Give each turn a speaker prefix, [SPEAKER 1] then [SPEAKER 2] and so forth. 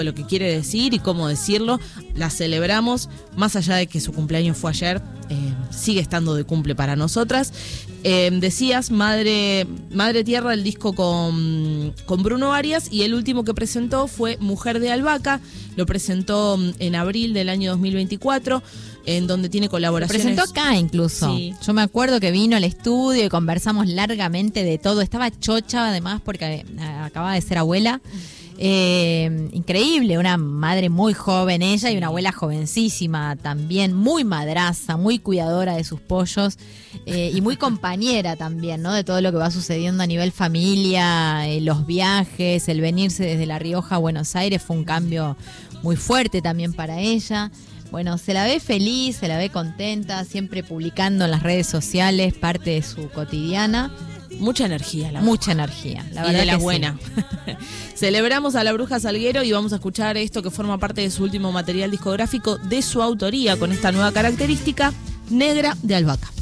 [SPEAKER 1] lo que quiere decir y cómo decirlo. La celebramos, más allá de que su cumpleaños fue ayer, sigue estando de cumple para nosotras. Decías, Madre Tierra, el disco con Bruno Arias, y el último que presentó fue Mujer de Albahaca. Lo presentó en abril del año 2024, en donde tiene colaboraciones.
[SPEAKER 2] Lo presentó acá incluso. Sí. Yo me acuerdo que vino al estudio y conversamos largamente de todo. Estaba chocha además porque acababa de ser abuela. Increíble, una madre muy joven ella y una abuela jovencísima también, muy madraza, muy cuidadora de sus pollos y muy compañera también, ¿no? De todo lo que va sucediendo a nivel familia, los viajes, el venirse desde La Rioja a Buenos Aires fue un cambio muy fuerte también para ella. Bueno, se la ve feliz, se la ve contenta, siempre publicando en las redes sociales parte de su cotidiana.
[SPEAKER 1] Mucha energía,
[SPEAKER 2] mucha energía, la verdad,
[SPEAKER 1] y de la
[SPEAKER 2] que
[SPEAKER 1] buena. Sí. Celebramos a la Bruja Salguero y vamos a escuchar esto que forma parte de su último material discográfico de su autoría, con esta nueva característica, Negra de Albahaca.